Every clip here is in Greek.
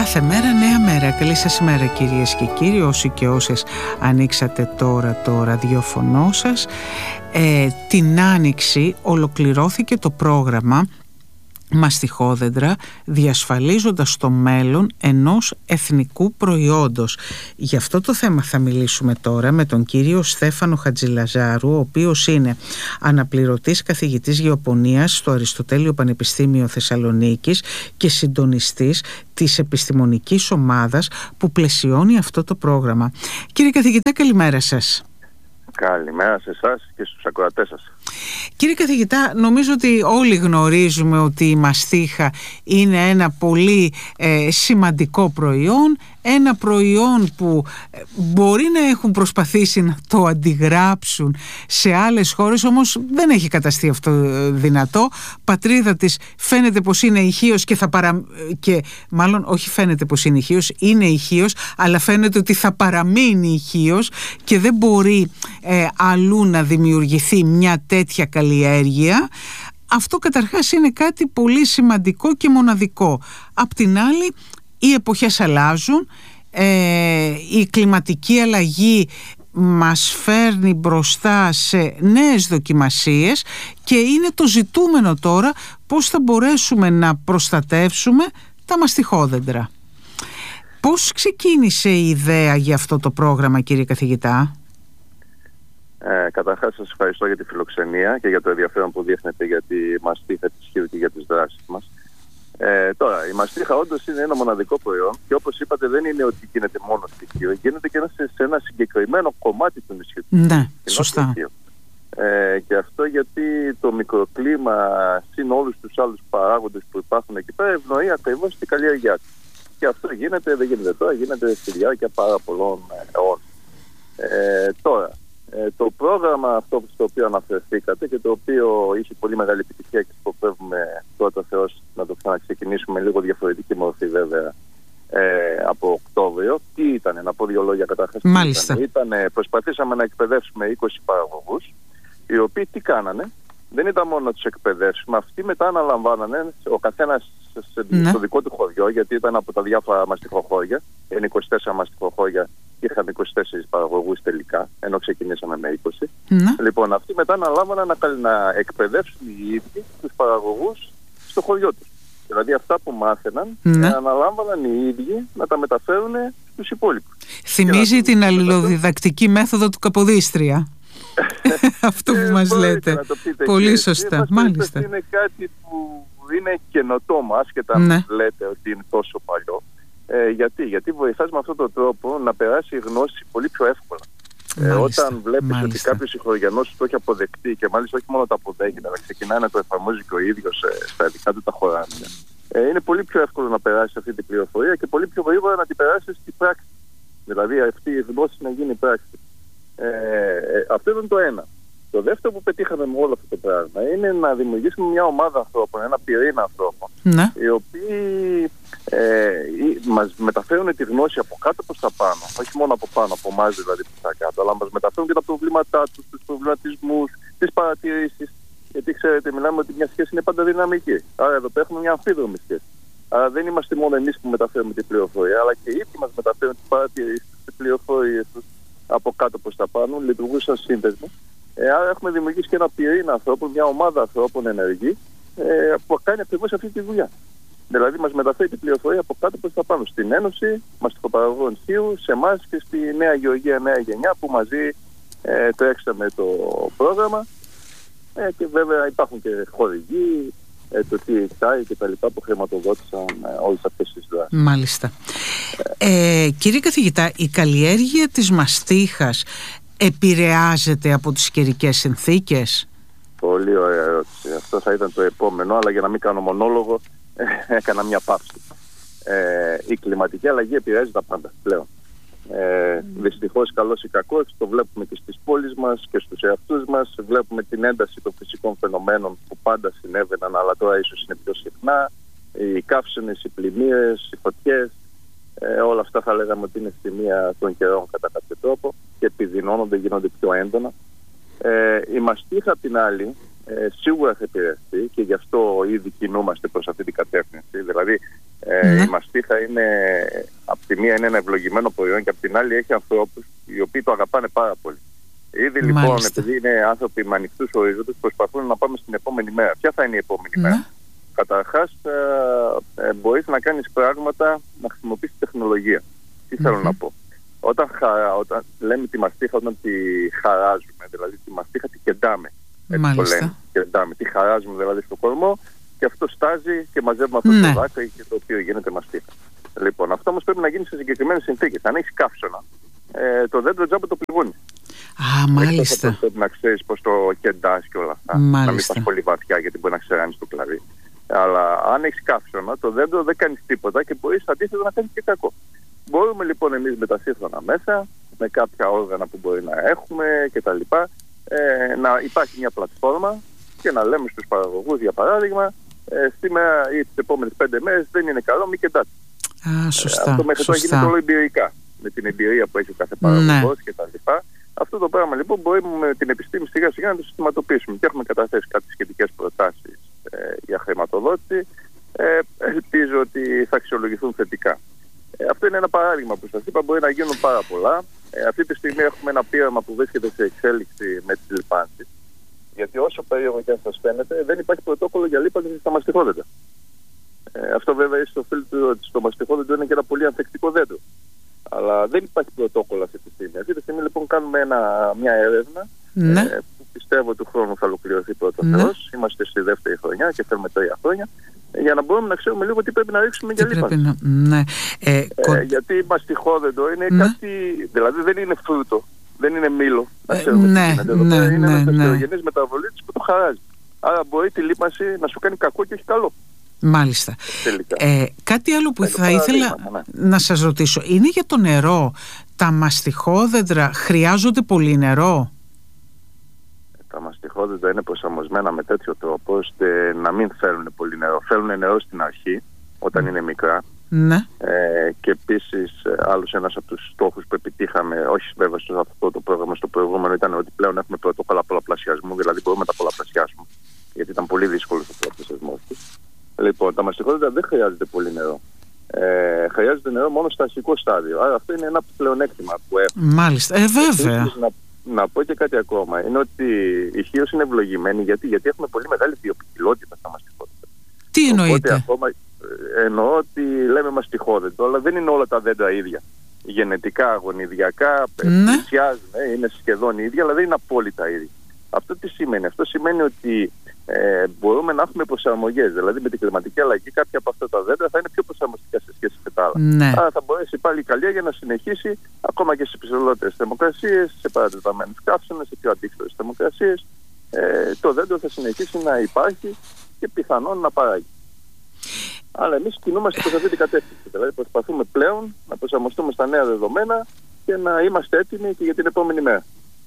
Κάθε μέρα νέα μέρα. Καλή σας ημέρα κυρίες και κύριοι, όσοι και όσες ανοίξατε τώρα το ραδιόφωνο σας. Την Άνοιξη ολοκληρώθηκε το πρόγραμμα Μαστιχόδεντρα, διασφαλίζοντας το μέλλον ενός εθνικού προϊόντος. Γι' αυτό το θέμα θα μιλήσουμε τώρα με τον κύριο Στέφανο Χατζηλαζάρου, ο οποίος είναι αναπληρωτής καθηγητής γεωπονίας στο Αριστοτέλειο Πανεπιστήμιο Θεσσαλονίκης και συντονιστής της επιστημονικής ομάδας που πλαισιώνει αυτό το πρόγραμμα. Κύριε καθηγητά, καλημέρα σας. Καλημέρα σε εσάς και στους ακροατές σας. Κύριε καθηγητά, νομίζω ότι όλοι γνωρίζουμε ότι η μαστίχα είναι ένα πολύ σημαντικό προϊόν, ένα προϊόν που μπορεί να έχουν προσπαθήσει να το αντιγράψουν σε άλλες χώρες, όμως δεν έχει καταστεί αυτό δυνατό. Πατρίδα της φαίνεται πως είναι ηχείος και μάλλον όχι φαίνεται πως είναι ηχείος, είναι ηχείος, αλλά φαίνεται ότι θα παραμείνει ηχείος και δεν μπορεί αλλού να δημιουργηθεί μια τέτοια καλλιέργεια. Αυτό καταρχάς είναι κάτι πολύ σημαντικό και μοναδικό. Απ' την άλλη, οι εποχές αλλάζουν, η κλιματική αλλαγή μας φέρνει μπροστά σε νέες δοκιμασίες και είναι το ζητούμενο τώρα πώς θα μπορέσουμε να προστατεύσουμε τα μαστιχόδεντρα. Πώς ξεκίνησε η ιδέα για αυτό το πρόγραμμα, κύριε καθηγητά? Καταρχάς σας ευχαριστώ για τη φιλοξενία και για το ενδιαφέρον που δείχνετε για τη μαστίχα της Χίρου και για τις δράσεις μας. Τώρα, η μαστίχα όντως είναι ένα μοναδικό προϊόν και όπως είπατε δεν είναι ότι γίνεται μόνο στη Χίρο, γίνεται και σε ένα συγκεκριμένο κομμάτι του νησιού. Ναι, σωστά. Και αυτό γιατί το μικροκλίμα συν όλους τους άλλους παράγοντες που υπάρχουν εκεί πέρα ευνοεί ακριβώς την καλλιέργειά του. Και αυτό δεν γίνεται τώρα, γίνεται στη διάρκεια πάρα πολλών αιώνων. Τώρα, το πρόγραμμα αυτό στο οποίο αναφερθήκατε και το οποίο είχε πολύ μεγάλη επιτυχία και σκοπεύουμε πρώτα Θεός να το ξαναξεκινήσουμε λίγο διαφορετική μορφή βέβαια από Οκτώβριο. Τι ήταν, να πω δύο λόγια καταρχάς. Μάλιστα. Προσπαθήσαμε να εκπαιδεύσουμε 20 παραγωγούς, οι οποίοι τι κάνανε? Δεν ήταν μόνο να τους εκπαιδεύσουμε, αυτοί μετά αναλαμβάνανε ο καθένας στο δικό του χωριό, γιατί ήταν από τα διάφορα μαστιχοχώρια, είναι 24 μαστιχοχώρια. Είχαμε 24 παραγωγούς τελικά, ενώ ξεκινήσαμε με 20. Λοιπόν, αυτοί μετά αναλάμβαναν να εκπαιδεύσουν οι ίδιοι τους παραγωγούς στο χωριό τους. Δηλαδή αυτά που μάθαιναν αναλάμβαναν οι ίδιοι να τα μεταφέρουν στους υπόλοιπους. Θυμίζει την αλληλοδιδακτική μέθοδο του Καποδίστρια. Αυτό που μας λέτε. Πολύ σωστά. Μάλιστα. Είναι κάτι που είναι καινοτόμο, άσχετα αν λέτε ότι είναι τόσο παλιό. Γιατί βοηθάς με αυτόν τον τρόπο να περάσει η γνώση πολύ πιο εύκολα. Όταν βλέπεις ότι κάποιος συγχωριανός το έχει αποδεκτεί και μάλιστα όχι μόνο το αποδέχεται, αλλά ξεκινάει να το εφαρμόζει και ο ίδιος στα δικά του τα χωράνια, είναι πολύ πιο εύκολο να περάσει αυτή την πληροφορία και πολύ πιο γρήγορα να την περάσει στην πράξη. Δηλαδή αυτή η γνώση να γίνει πράξη. Αυτό ήταν το ένα. Το δεύτερο που πετύχαμε με όλο αυτό το πράγμα είναι να δημιουργήσουμε μια ομάδα ανθρώπων, ένα πυρήνα ανθρώπων, οι οποίοι μας μεταφέρουν τη γνώση από κάτω προς τα πάνω, όχι μόνο από πάνω, από εμάς δηλαδή προς τα κάτω, αλλά μας μεταφέρουν και τα προβλήματά τους, τους προβληματισμούς, τις παρατηρήσεις. Γιατί ξέρετε, μιλάμε ότι μια σχέση είναι πάντα δυναμική. Άρα εδώ πέρα έχουμε μια αμφίδρομη σχέση. Άρα δεν είμαστε μόνο εμείς που μεταφέρουμε την πληροφορία, αλλά και οι ίδιοι μας μεταφέρουν τις παρατηρήσεις, τις πληροφορίες τους από κάτω προς τα πάνω, λειτουργούν σαν σύνδεσμο. Άρα έχουμε δημιουργήσει και ένα πυρήνα ανθρώπων, μια ομάδα ανθρώπων ενεργή που κάνει ακριβώς αυτή τη δουλειά. Δηλαδή μας μεταφέρει την πληροφορία από κάτω προς τα πάνω στην Ένωση Μαστιχοπαραγωγών Χίρου, σε εμάς και στη Νέα Γεωργία Νέα Γενιά που μαζί τρέξαμε το πρόγραμμα και βέβαια υπάρχουν και χορηγοί, το THI και τα λοιπά που χρηματοδότησαν όλες αυτές τις δράσεις. Μάλιστα. Κύριε καθηγητά, η καλλιέργεια της μαστίχας επηρεάζεται από τις καιρικές συνθήκες? Πολύ ωραία ερώτηση. Αυτό θα ήταν το επόμενο, αλλά για να μην κάνω μονόλογο έκανα μια παύση. Η κλιματική αλλαγή επηρεάζει τα πάντα πλέον. Δυστυχώς, καλώς ή κακώς, το βλέπουμε και στις πόλεις μας και στους εαυτούς μας. Βλέπουμε την ένταση των φυσικών φαινομένων που πάντα συνέβαιναν, αλλά τώρα ίσως είναι πιο συχνά. Οι καύσονες, οι πλημμύρες, οι φωτιές, όλα αυτά θα λέγαμε ότι είναι σημεία των καιρών κατά κάποιο τρόπο και επιδεινώνονται, γίνονται πιο έντονα. Η μαστίχα απ' την άλλη σίγουρα θα επηρεαστεί και γι' αυτό ήδη κινούμαστε προς αυτή την κατεύθυνση. Δηλαδή Η μαστίχα είναι, από τη μία είναι ένα ευλογημένο προϊόν και από την άλλη έχει ανθρώπους οι οποίοι το αγαπάνε πάρα πολύ. Ήδη λοιπόν, επειδή είναι άνθρωποι με ανοιχτούς ορίζοντες, προσπαθούν να πάμε στην επόμενη μέρα. Ποια θα είναι η επόμενη μέρα? Καταρχάς, μπορείς να κάνεις πράγματα, να χρησιμοποιήσεις τεχνολογία. Τι θέλω να πω? Όταν λέμε τη μαστίχα, όταν τη χαράζουμε, δηλαδή τη μαστίχα τη κεντάμε. Έτσι το λέμε, κεντάμε. Τη χαράζουμε δηλαδή στο κορμό και αυτό στάζει και μαζεύουμε αυτό το δάκρυ και το οποίο γίνεται μαστίχα. Λοιπόν, αυτό όμως πρέπει να γίνει σε συγκεκριμένες συνθήκες. Αν έχεις καύσωνα, το δέντρο τζάμπα το πληγώνει. Μάλιστα. Πρέπει να ξέρεις πώς το κεντάς και όλα αυτά. Να μην πας πολύ βαθιά γιατί μπορεί να ξεράνεις το κλαδί. Αλλά αν έχεις καύσωνα, το δέντρο δεν κάνεις τίποτα και μπορείς αντίθετα να κάνεις και κακό. Μπορούμε λοιπόν εμείς με τα σύγχρονα μέσα, με κάποια όργανα που μπορεί να έχουμε κτλ. Να υπάρχει μια πλατφόρμα και να λέμε στους παραγωγούς, για παράδειγμα, σήμερα ή τις επόμενες 5 μέρες δεν είναι καλό, μη κεντάτε. Σωστά. Αυτό μέχρι τώρα γίνεται όλο εμπειρικά, με την εμπειρία που έχει ο κάθε παραγωγός κτλ. Αυτό το πράγμα λοιπόν μπορούμε με την επιστήμη σιγά σιγά να το συστηματοποιήσουμε και έχουμε καταθέσει κάποιες σχετικές προτάσεις για χρηματοδότηση. Ελπίζω ότι θα αξιολογηθούν θετικά. Αυτό είναι ένα παράδειγμα που σας είπα, μπορεί να γίνουν πάρα πολλά. Αυτή τη στιγμή έχουμε ένα πείραμα που βρίσκεται σε εξέλιξη με τις λιπάνσεις. Γιατί όσο περίεργο και αν σας φαίνεται, δεν υπάρχει πρωτόκολλο για λίπανση στα μαστιχόδεντρα. Αυτό βέβαια στο φίλτρο ότι στο μαστιχόδεντρο είναι και ένα πολύ ανθεκτικό δέντρο. Αλλά δεν υπάρχει πρωτόκολλο αυτή τη στιγμή. Αυτή τη στιγμή λοιπόν κάνουμε μια έρευνα που πιστεύω του χρόνου θα ολοκληρωθεί πρώτα Θεός. Είμαστε στη δεύτερη χρονιά και θέλουμε 3 χρόνια. Για να μπορούμε να ξέρουμε λίγο τι πρέπει να ρίξουμε για λίπανση. Γιατί μαστιχόδεντρο είναι κάτι, δηλαδή δεν είναι φρούτο, δεν είναι μήλο. Είναι ένας δευτερογενής μεταβολίτης που το χαράζει. Άρα μπορεί τη λίπανση να σου κάνει κακό και όχι καλό. Μάλιστα. Κάτι άλλο που θα ήθελα να σας ρωτήσω είναι για το νερό. Τα μαστιχόδεντρα χρειάζονται πολύ νερό? Τα μαστιχόδεντρα είναι προσαρμοσμένα με τέτοιο τρόπο ώστε να μην θέλουν πολύ νερό. Θέλουν νερό στην αρχή, όταν είναι μικρά. Και επίσης άλλος ένας από τους στόχους που επιτύχαμε, όχι βέβαια σε αυτό το πρόγραμμα, στο προηγούμενο, ήταν ότι πλέον έχουμε πρωτόκολλα πολλαπλασιασμού, δηλαδή μπορούμε να τα πολλαπλασιάσουμε, γιατί ήταν πολύ δύσκολο ο πολλαπλασιασμός του. Λοιπόν, τα μαστιχόδεντρα δεν χρειάζεται πολύ νερό. Χρειάζεται νερό μόνο στο αρχικό στάδιο. Άρα αυτό είναι ένα πλεονέκτημα που έχουμε. Μάλιστα, βέβαια. Να πω και κάτι ακόμα. Είναι ότι η Χίος είναι ευλογημένη γιατί έχουμε πολύ μεγάλη βιοποικιλότητα στα μαστιχόδεντρα. Τι εννοείτε? Ακόμα, εννοώ ότι λέμε μαστιχόδεντρο, αλλά δεν είναι όλα τα δέντρα ίδια. Γενετικά, γονιδιακά, πλησιάζουν, είναι σχεδόν ίδια, αλλά δεν είναι απόλυτα ίδια. Αυτό τι σημαίνει? Αυτό σημαίνει ότι μπορούμε να έχουμε προσαρμογές. Δηλαδή με την κλιματική αλλαγή κάποια από αυτά τα δέντρα θα είναι πιο προσαρμοστικά σε σχέση με τα άλλα. Άρα θα μπορέσει πάλι η καλλιέργεια για να συνεχίσει ακόμα και σε υψηλότερες θερμοκρασίες, σε παρατεταμένους καύσωνες, σε πιο αντίξωες θερμοκρασίες. Το δέντρο θα συνεχίσει να υπάρχει και πιθανόν να παράγει. Αλλά εμείς κινούμαστε προς αυτή την κατεύθυνση. Δηλαδή προσπαθούμε πλέον να προσαρμοστούμε στα νέα δεδομένα και να είμαστε έτοιμοι και για την επόμενη μέρα.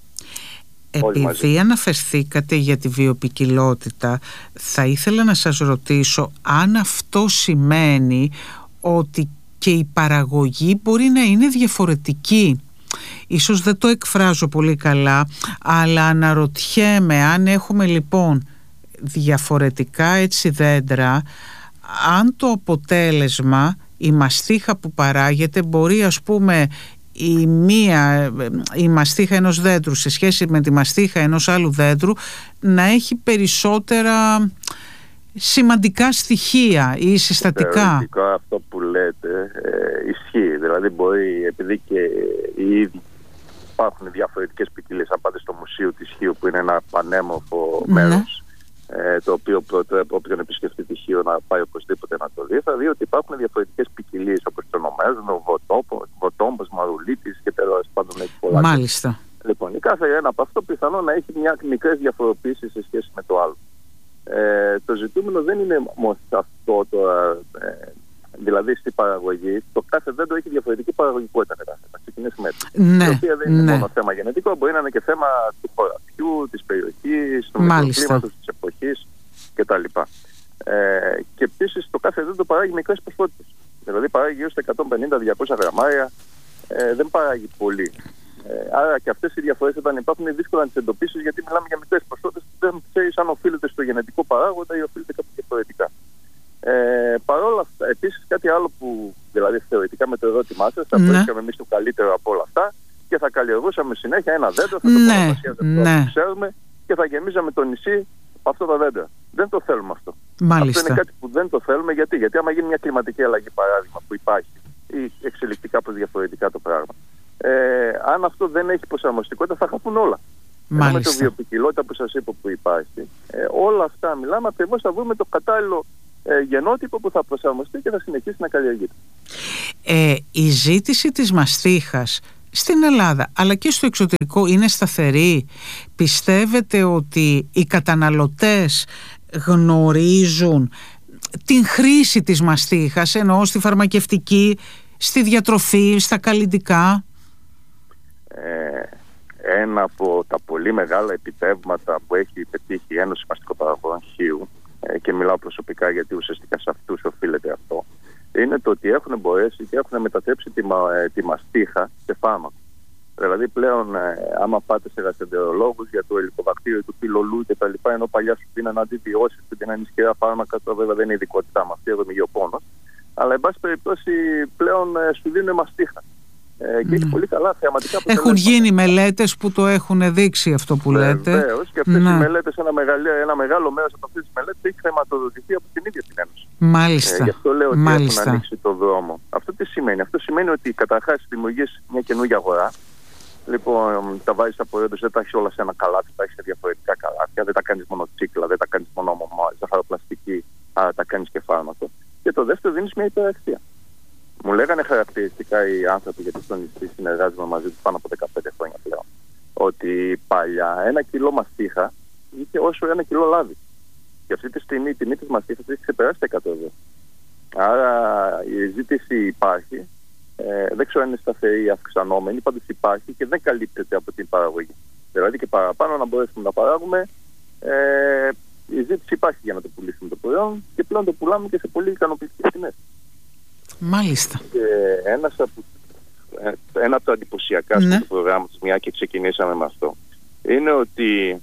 Επειδή αναφερθήκατε για τη βιοποικιλότητα, θα ήθελα να σας ρωτήσω αν αυτό σημαίνει ότι και η παραγωγή μπορεί να είναι διαφορετική. Ίσως δεν το εκφράζω πολύ καλά, αλλά αναρωτιέμαι αν έχουμε λοιπόν διαφορετικά έτσι δέντρα, αν το αποτέλεσμα, η μαστίχα που παράγεται μπορεί ας πούμε η μαστίχα ενός δέντρου σε σχέση με τη μαστίχα ενός άλλου δέντρου να έχει περισσότερα σημαντικά στοιχεία ή συστατικά. Θεωρητικά αυτό που λέτε ισχύει. Δηλαδή μπορεί, επειδή και οι ίδιοι υπάρχουν διαφορετικές ποικιλίες, αν πάτε στο Μουσείο της Χίου που είναι ένα πανέμορφο μέρος, το οποίο προτρέπω όποιον επισκεφτεί τη Χίο να πάει οπωσδήποτε να το δει, θα δει ότι υπάρχουν διαφορετικές ποικιλίες όπως το ονομάζουν, ο βοτόμπος, μαρουλίτης και τέλος πάντων έχει πολλά. Μάλιστα. Λοιπόν, η κάθε ένα από αυτό πιθανόν να έχει μια μικρές διαφοροποίησεις σε σχέση με το άλλο. Το ζητούμενο δεν είναι μόνο αυτό τώρα, δηλαδή στην παραγωγή. Το κάθε δέντρο έχει διαφορετική παραγωγικότητα. Θα ξεκινήσουμε έτσι. Η οποία δεν είναι μόνο θέμα γενετικό, μπορεί να είναι και θέμα του χωραφιού, της περιοχής, του μικροκλίματος, της εποχής κτλ. Και επίσης το κάθε δέντρο παράγει μικρές ποσότητες. Δηλαδή παράγει γύρω στα 150-200 γραμμάρια, δεν παράγει πολύ. Άρα και αυτές οι διαφορές όταν υπάρχουν είναι δύσκολο να τις εντοπίσεις, γιατί μιλάμε για μικρές ποσότητες που δεν ξέρεις αν οφείλεται στο γενετικό παράγοντα ή οφείλεται κάπου διαφορετικά. Παρ' όλα αυτά, επίσης κάτι άλλο που, δηλαδή θεωρητικά με το ερώτημά σας, θα βρίσκαμε εμείς το καλύτερο από όλα αυτά και θα καλλιεργούσαμε συνέχεια ένα δέντρο, θα το πολλαπλασιάζαμε που ξέρουμε και θα γεμίζαμε το νησί από αυτά τα δέντρα. Δεν το θέλουμε αυτό. Μάλιστα. Αυτό είναι κάτι που δεν το θέλουμε. Γιατί άμα γίνει μια κλιματική αλλαγή, παράδειγμα, που υπάρχει ή εξελιχθεί κάπως διαφορετικά το πράγμα, αν αυτό δεν έχει προσαρμοστικότητα, θα χαθούν όλα. Με το βιοποικιλότητα που σας είπα που υπάρχει, όλα αυτά μιλάμε ακριβώς, θα βρούμε το κατάλληλο γενότυπο που θα προσαρμοστεί και θα συνεχίσει να καλλιεργείται. Η ζήτηση της μαστίχας στην Ελλάδα αλλά και στο εξωτερικό είναι σταθερή? Πιστεύετε ότι οι καταναλωτές γνωρίζουν την χρήση της μαστίχας, εννοώ στη φαρμακευτική, στη διατροφή, στα καλλυντικά? Ένα από τα πολύ μεγάλα επιτεύγματα που έχει πετύχει η Ένωση Μαστικοπαραγωγών Χείου, και μιλάω προσωπικά γιατί ουσιαστικά σε αυτούς οφείλεται αυτό, είναι το ότι έχουν μπορέσει και έχουν μετατρέψει τη μαστίχα σε φάρμακο. Δηλαδή πλέον άμα πάτε σε γαστρεντερολόγους για το ελικοβακτήριο του πυλολού και τα λοιπά, ενώ παλιά σου δίναν αντιβιώσεις, σου δίναν ισχυρά φάρμακα, τώρα βέβαια δεν είναι ειδικότητά μας, αυτό είναι υγειοπόνος, αλλά εν πάση περιπτώσει πλέον σου δίνουν μαστίχα. Και έχει πολύ καλά θεαματικά αποτελέσματα. Έχουν γίνει μελέτες που το έχουν δείξει αυτό που λέτε. Βεβαίως, και αυτές οι μελέτες, ένα μεγάλο μέρος από αυτές τις μελέτες έχει χρηματοδοτηθεί από την ίδια την Ένωση. Μάλιστα. Γι' αυτό λέω ότι έχουν ανοίξει το δρόμο. Αυτό τι σημαίνει? Αυτό σημαίνει ότι καταρχάς δημιουργείς μια καινούργια αγορά. Λοιπόν, τα βάζεις τα προϊόντα, δεν τα έχεις όλα σε ένα καλάθι, τα έχεις σε διαφορετικά καλάθια. Δεν τα κάνεις μόνο τσίκλα, δεν τα κάνεις μόνο ζαχαροπλαστική, άρα τα κάνεις και φάρμακο. Και το δεύτερο, δίνεις μια υπεραξία. Μου λέγανε χαρακτηριστικά οι άνθρωποι, γιατί στο νησί συνεργάζομαι μαζί τους πάνω από 15 χρόνια πλέον, ότι παλιά 1 κιλό μαστίχα είχε όσο 1 κιλό λάδι. Και αυτή τη στιγμή η τιμή της μαστίχας έχει ξεπεράσει τα 100 ευρώ. Άρα η ζήτηση υπάρχει. Δεν ξέρω αν είναι σταθερή ή αυξανόμενη, πάντως υπάρχει και δεν καλύπτεται από την παραγωγή. Δηλαδή και παραπάνω να μπορέσουμε να παράγουμε, η ζήτηση υπάρχει για να το πουλήσουμε το προϊόν και πλέον το πουλάμε και σε πολύ ικανοποιητικές τιμές. Μάλιστα. Και ένα από τα εντυπωσιακά του προγράμματος, μια και ξεκινήσαμε με αυτό, είναι ότι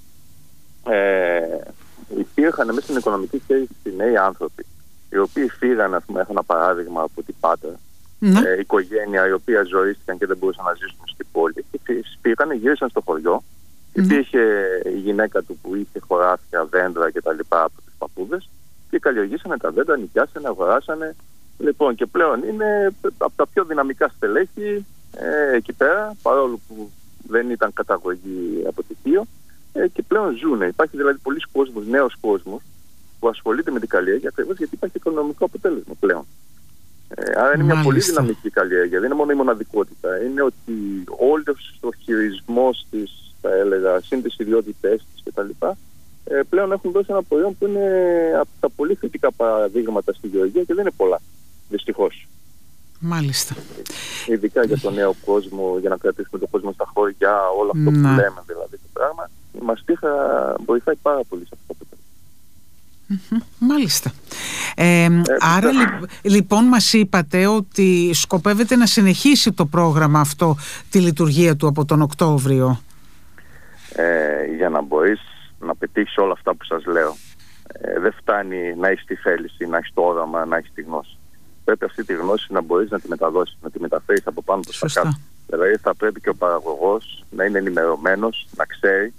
υπήρχαν μέσα στην οικονομική κρίση νέοι άνθρωποι, οι οποίοι φύγανε, ας πούμε, έχω ένα παράδειγμα από την Πάτρα, οικογένεια η οποία ζωήστηκαν και δεν μπορούσαν να ζήσουν στην πόλη. Πήγανε, γύρισαν στο χωριό. Υπήρχε η γυναίκα του που είχε χωράφια, δέντρα κτλ. Από τους παππούδες και καλλιεργήσανε τα δέντρα, νοικιάσανε, αγοράσανε. Λοιπόν, και πλέον είναι από τα πιο δυναμικά στελέχη εκεί πέρα, παρόλο που δεν ήταν καταγωγή από τυχείο, και πλέον ζουν. Υπάρχει δηλαδή πολλοί κόσμος, νέος κόσμος, που ασχολείται με την καλλιέργεια ακριβώς γιατί υπάρχει οικονομικό αποτέλεσμα πλέον. Άρα είναι μια πολύ δυναμική καλλιέργεια. Δεν είναι μόνο η μοναδικότητα. Είναι ότι όλος ο χειρισμός της, θα έλεγα, συν τις ιδιότητές της κτλ. Πλέον έχουν δώσει ένα προϊόν που είναι από τα πολύ θετικά παραδείγματα στη γεωργία και δεν είναι πολλά, δυστυχώς. Μάλιστα. Ειδικά για τον νέο κόσμο, για να κρατήσουμε τον κόσμο στα χωριά, όλο αυτό που λέμε δηλαδή το πράγμα, η μαστίχα βοηθάει πάρα πολύ σε αυτό το πράγμα. Μάλιστα. Άρα λοιπόν μας είπατε ότι σκοπεύετε να συνεχίσει το πρόγραμμα αυτό, τη λειτουργία του από τον Οκτώβριο. Για να μπορείς να πετύχεις όλα αυτά που σας λέω, δεν φτάνει να έχεις τη θέληση, να έχεις το όραμα, να έχεις τη γνώση. Πρέπει αυτή τη γνώση να μπορείς να τη μεταδώσεις, να τη μεταφέρεις από πάνω προς τα κάτω. Δηλαδή θα πρέπει και ο παραγωγός να είναι ενημερωμένος, να ξέρει.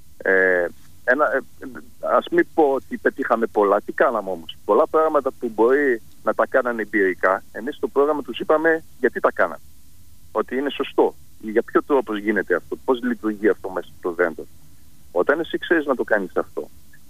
Ας μην πω ότι πετύχαμε πολλά. Τι κάναμε όμως? Πολλά πράγματα που μπορεί να τα κάνανε εμπειρικά, εμείς στο πρόγραμμα τους είπαμε γιατί τα κάνανε. Ότι είναι σωστό. Για ποιο τρόπο γίνεται αυτό, πώς λειτουργεί αυτό μέσα στο δέντρο. Όταν εσύ ξέρεις να το κάνεις αυτό,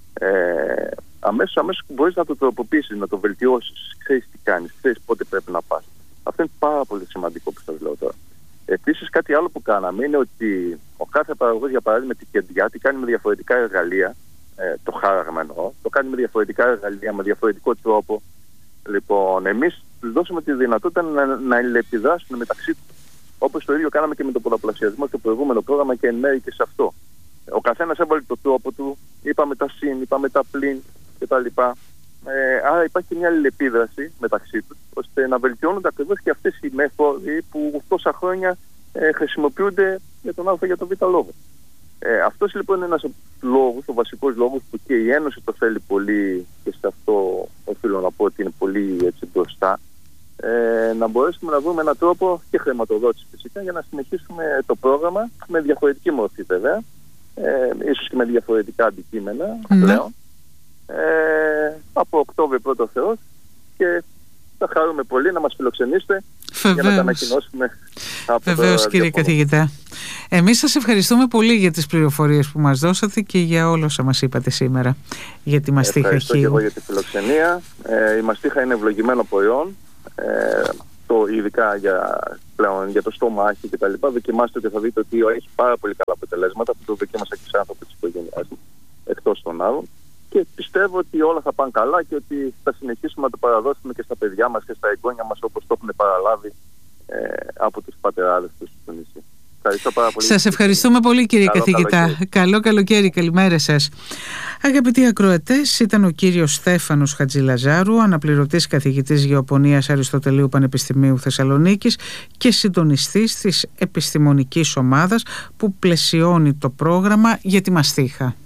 αμέσως μπορείς να το τροποποιήσεις, να το βελτιώσεις. Ξέρεις τι κάνεις, ξέρεις πότε πρέπει να πας. Αυτό είναι πάρα πολύ σημαντικό που σας λέω τώρα. Επίσης κάτι άλλο που κάναμε είναι ότι ο κάθε παραγωγός, για παράδειγμα την κεντριά, τη κάνει με διαφορετικά εργαλεία, το χάραγμα εννοώ, το κάνει με διαφορετικά εργαλεία, με διαφορετικό τρόπο. Λοιπόν, εμείς τους δώσουμε τη δυνατότητα να αλληλεπιδράσουν μεταξύ τους. Όπως το ίδιο κάναμε και με τον πολλαπλασιασμό στο προηγούμενο πρόγραμμα και εν μέρει και σε αυτό. Ο καθένας έβαλε το τρόπο του, είπαμε τα συν, είπαμε τα πλην κτλ. Άρα υπάρχει μια αλληλεπίδραση μεταξύ τους, ώστε να βελτιώνονται ακριβώς και αυτές οι μέθοδοι που τόσα χρόνια χρησιμοποιούνται για τον α για τον β λόγο. Αυτός λοιπόν είναι ένας λόγος, ο βασικός λόγος που και η Ένωση το θέλει πολύ, και σε αυτό οφείλω να πω ότι είναι πολύ έτσι μπροστά, να μπορέσουμε να βρούμε έναν τρόπο και χρηματοδότηση φυσικά για να συνεχίσουμε το πρόγραμμα με διαφορετική μορφή βέβαια, ίσως και με διαφορετικά αντικείμενα πλέον, από Οκτώβριο πρώτο Θεός, και θα χαρούμε πολύ να μας φιλοξενήσετε για να τα ανακοινώσουμε. Βεβαίως κύριε καθηγητά. Εμείς σας ευχαριστούμε πολύ για τις πληροφορίες που μας δώσατε και για όλα όσα μας είπατε σήμερα για τη μαστίχα χείου. Ευχαριστώ και εγώ για τη φιλοξενία. Η μαστίχα είναι ευλογημένο προϊόν, ειδικά πλέον για το στομάχι και τα λοιπά. Δοκιμάστε και θα δείτε ότι έχει πάρα πολύ καλά αποτελέσματα. Αυτό το δοκίμασα και σε άνθρωποι της οικογένειάς μου, εκτός των άλλων. Και πιστεύω ότι όλα θα πάνε καλά και ότι θα συνεχίσουμε να το παραδώσουμε και στα παιδιά μας και στα εγγόνια μας, όπως το έχουν παραλάβει από τους πατεράδες τους στο νησί. Ευχαριστώ πάρα πολύ. Σας ευχαριστούμε πολύ κύριε καθηγητά. Καλό καλοκαίρι, καλημέρα σας. Αγαπητοί ακροατές, ήταν ο κύριος Στέφανος Χατζηλαζάρου, αναπληρωτής καθηγητής Γεωπονίας Αριστοτελείου Πανεπιστημίου Θεσσαλονίκης και συντονιστής της επιστημονικής ομάδας που πλαισιώνει το πρόγραμμα για τη μαστίχα.